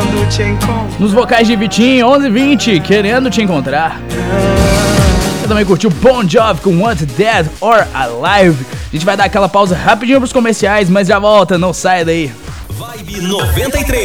querendo te encontrar. Nos vocais de Vitinho, 11:20, querendo te encontrar. Você também curtiu Bon Jovi com Want Dead or Alive. A gente vai dar aquela pausa rapidinho pros comerciais, mas já volta, não saia daí. Vibe 93.